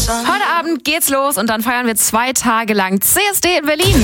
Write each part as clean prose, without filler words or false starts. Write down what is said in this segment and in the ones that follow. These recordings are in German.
Heute Abend geht's los und dann feiern wir 2 Tage lang CSD in Berlin.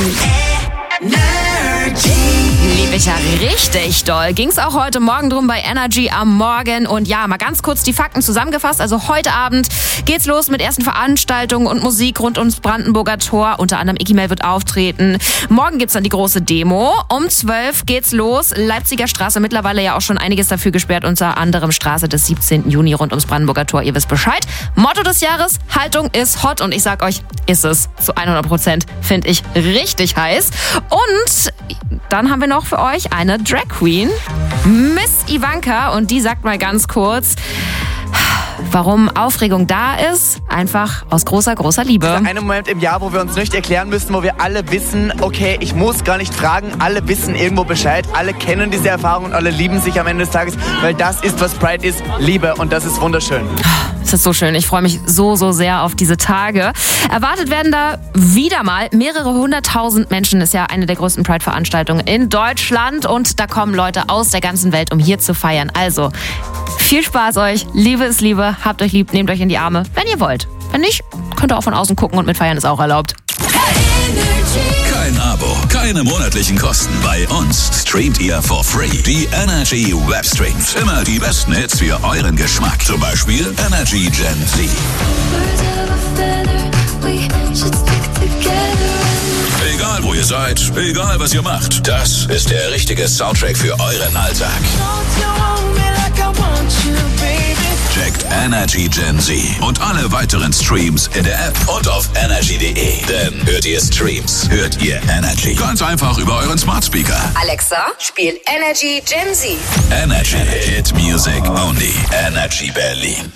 Lieb ich ja richtig doll. Ging's auch heute Morgen drum bei Energy am Morgen. Und ja, mal ganz kurz die Fakten zusammengefasst. Also heute Abend geht's los mit ersten Veranstaltungen und Musik rund ums Brandenburger Tor. Unter anderem Iggy Mel wird auftreten. Morgen gibt's dann die große Demo. Um 12 geht's los. Leipziger Straße, mittlerweile ja auch schon einiges dafür gesperrt. Unter anderem Straße des 17. Juni rund ums Brandenburger Tor. Ihr wisst Bescheid. Motto des Jahres, Haltung ist hot. Und ich sag euch, ist es zu 100%. Finde ich richtig heiß. Und dann haben wir noch für euch eine Drag Queen, Miss Ivanka. Und die sagt mal ganz kurz, warum Aufregung da ist, einfach aus großer, großer Liebe. Dieser eine Moment im Jahr, wo wir uns nicht erklären müssen, wo wir alle wissen, okay, ich muss gar nicht fragen, alle wissen irgendwo Bescheid, alle kennen diese Erfahrung und alle lieben sich am Ende des Tages, weil das ist, was Pride ist, Liebe, und das ist wunderschön. Das ist so schön. Ich freue mich so, so sehr auf diese Tage. Erwartet werden da wieder mal mehrere 100.000 Menschen. Ist ja eine der größten Pride-Veranstaltungen in Deutschland. Und da kommen Leute aus der ganzen Welt, um hier zu feiern. Also, viel Spaß euch. Liebe ist Liebe. Habt euch lieb. Nehmt euch in die Arme, wenn ihr wollt. Wenn nicht, könnt ihr auch von außen gucken und mitfeiern ist auch erlaubt. Kein Abo, keine monatlichen Kosten. Bei uns streamt ihr for free die Energy Webstreams. Immer die besten Hits für euren Geschmack. Zum Beispiel Energy Gen Z. Egal wo ihr seid, egal was ihr macht, das ist der richtige Soundtrack für euren Alltag. Checkt Energy Gen Z und alle weiteren Streams in der App und auf energy.de. Denn hört ihr Streams, hört ihr Energy. Ganz einfach über euren Smart Speaker. Alexa, spiel Energy Gen Z. Energy, Hit Music Only. Energy Berlin.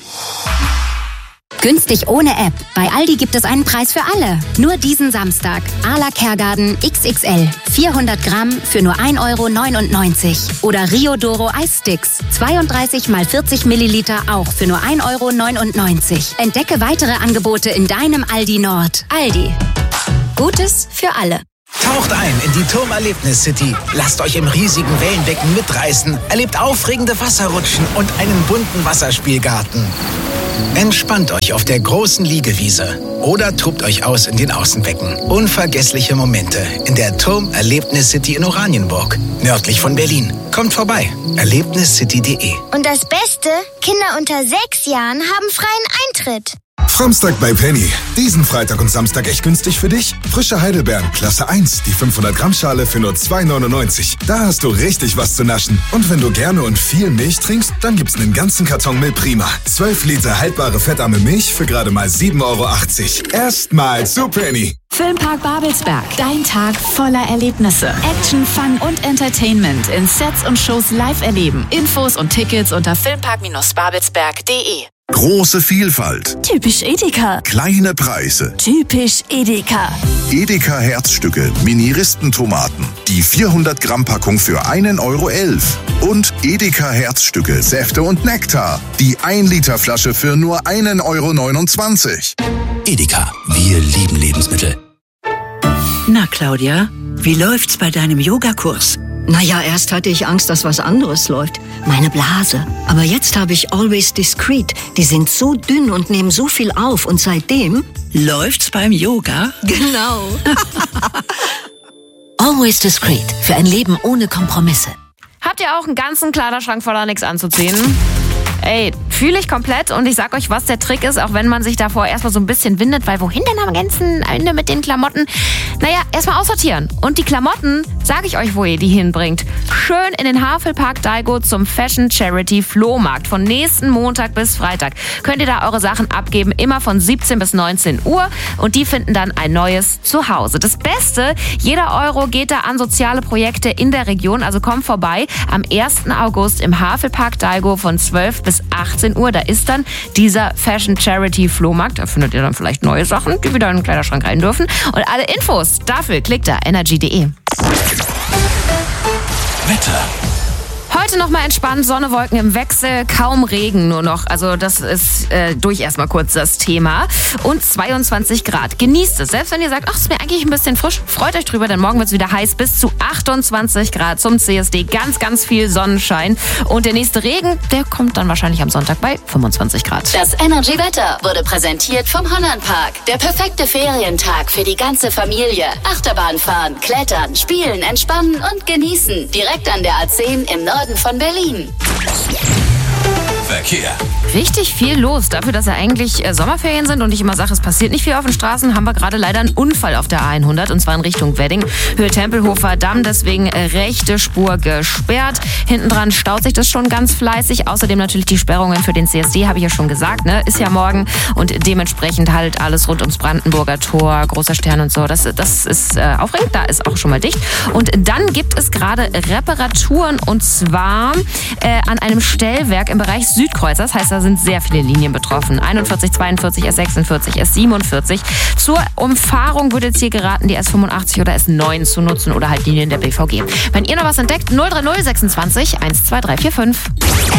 Günstig ohne App. Bei Aldi gibt es einen Preis für alle. Nur diesen Samstag. Arla Kergarten XXL. 400 Gramm für nur 1,99 €. Oder Rio Doro Eissticks. 32 x 40 Milliliter auch für nur 1,99 €. Entdecke weitere Angebote in deinem Aldi Nord. Aldi. Gutes für alle. Taucht ein in die Turmerlebnis City. Lasst euch im riesigen Wellenbecken mitreißen. Erlebt aufregende Wasserrutschen und einen bunten Wasserspielgarten. Entspannt euch auf der großen Liegewiese oder tobt euch aus in den Außenbecken. Unvergessliche Momente in der Turmerlebnis City in Oranienburg, nördlich von Berlin. Kommt vorbei. Erlebniscity.de. Und das Beste? Kinder unter 6 Jahren haben freien Eintritt. Framstag bei Penny. Diesen Freitag und Samstag echt günstig für dich? Frische Heidelbeeren, Klasse 1, die 500 Gramm Schale für nur 2,99 €. Da hast du richtig was zu naschen. Und wenn du gerne und viel Milch trinkst, dann gibt's einen ganzen Karton Milch Prima. 12 Liter haltbare fettarme Milch für gerade mal 7,80 €. Erstmal zu Penny. Filmpark Babelsberg. Dein Tag voller Erlebnisse. Action, Fun und Entertainment in Sets und Shows live erleben. Infos und Tickets unter filmpark-babelsberg.de. Große Vielfalt. Typisch Edeka. Kleine Preise. Typisch Edeka. Edeka Herzstücke, Mini-Ristentomaten. Die 400 Gramm Packung für 1,11 €. Und Edeka Herzstücke, Säfte und Nektar. Die 1 Liter Flasche für nur 1,29 €. Edeka, wir lieben Lebensmittel. Na, Claudia, wie läuft's bei deinem Yogakurs? Naja, erst hatte ich Angst, dass was anderes läuft. Meine Blase. Aber jetzt habe ich Always Discreet. Die sind so dünn und nehmen so viel auf. Und seitdem... Läuft's beim Yoga? Genau. Always Discreet. Für ein Leben ohne Kompromisse. Habt ihr auch einen ganzen Kleiderschrank voller nichts anzuziehen? Ey, fühle ich komplett und ich sag euch, was der Trick ist, auch wenn man sich davor erstmal so ein bisschen windet, weil wohin denn am ganzen Ende mit den Klamotten? Naja, erstmal aussortieren. Und die Klamotten, sage ich euch, wo ihr die hinbringt. Schön in den Havelpark Dahlgo zum Fashion Charity Flohmarkt. Von nächsten Montag bis Freitag könnt ihr da eure Sachen abgeben, immer von 17 bis 19 Uhr. Und die finden dann ein neues Zuhause. Das Beste, jeder Euro geht da an soziale Projekte in der Region. Also kommt vorbei am 1. August im Havelpark Dahlgo von 12 bis 18 Uhr. Da ist dann dieser Fashion Charity Flohmarkt. Da findet ihr dann vielleicht neue Sachen, die wieder in den Kleiderschrank rein dürfen. Und alle Infos dafür klickt da energy.de. Wetter. Heute nochmal entspannt, Sonne, Wolken im Wechsel, kaum Regen nur noch. Also das ist durch erstmal kurz das Thema. Und 22 Grad. Genießt es. Selbst wenn ihr sagt, ach, ist mir eigentlich ein bisschen frisch, freut euch drüber, denn morgen wird es wieder heiß. Bis zu 28 Grad zum CSD. Ganz, ganz viel Sonnenschein. Und der nächste Regen, der kommt dann wahrscheinlich am Sonntag bei 25 Grad. Das Energy-Wetter wurde präsentiert vom Hollandpark. Der perfekte Ferientag für die ganze Familie. Achterbahn fahren, klettern, spielen, entspannen und genießen. Direkt an der A10 im Norden von Berlin. Verkehr. Richtig viel los. Dafür, dass ja eigentlich Sommerferien sind und ich immer sage, es passiert nicht viel auf den Straßen, haben wir gerade leider einen Unfall auf der A100 und zwar in Richtung Wedding. Höhe Tempelhofer Damm, deswegen rechte Spur gesperrt. Hinten dran staut sich das schon ganz fleißig. Außerdem natürlich die Sperrungen für den CSD, habe ich ja schon gesagt, ne? Ist ja morgen und dementsprechend halt alles rund ums Brandenburger Tor, Großer Stern und so. Das ist aufregend, da ist auch schon mal dicht. Und dann gibt es gerade Reparaturen und zwar an einem Stellwerk im Bereich Südkreuz. Das heißt, da sind sehr viele Linien betroffen. 41, 42, S46, S47. Zur Umfahrung wird jetzt hier geraten, die S85 oder S9 zu nutzen oder halt Linien der BVG. Wenn ihr noch was entdeckt, 030 26 12345.